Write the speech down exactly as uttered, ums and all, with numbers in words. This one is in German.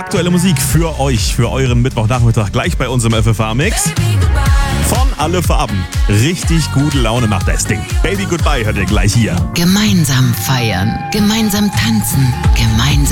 Aktuelle Musik für euch, für euren Mittwochnachmittag gleich bei uns im F F A-Mix. Von alle Farben. Richtig gute Laune macht das Ding. Baby Goodbye hört ihr gleich hier. Gemeinsam feiern, gemeinsam tanzen, gemeinsam